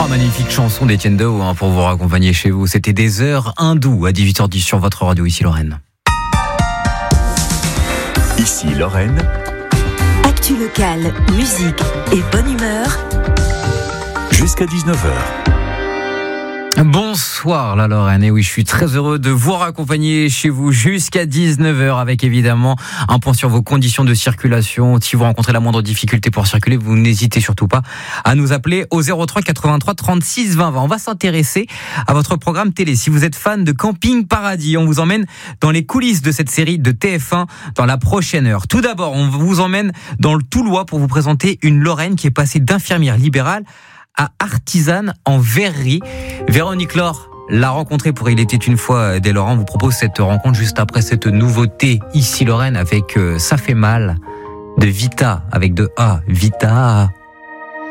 Magnifique chanson d'Étienne Dao pour vous raccompagner chez vous. C'était des heures hindoues à 18h10 sur votre radio, ici Lorraine. Ici Lorraine. Actu locale, musique et bonne humeur. Jusqu'à 19h. Bonsoir la Lorraine, et oui, je suis très heureux de vous raccompagner chez vous jusqu'à 19h avec évidemment un point sur vos conditions de circulation. Si vous rencontrez la moindre difficulté pour circuler, vous n'hésitez surtout pas à nous appeler au 03 83 36 20 20. On va s'intéresser à votre programme télé. Si vous êtes fan de Camping Paradis, on vous emmène dans les coulisses de cette série de TF1 dans la prochaine heure. Tout d'abord, on vous emmène dans le Toulois pour vous présenter une Lorraine qui est passée d'infirmière libérale à artisane en verrerie. Véronique Laure l'a rencontrée pour Il était une fois des Lorrains. On vous propose cette rencontre juste après cette nouveauté ici Lorraine avec Ça fait mal de Vita avec de A. Vita.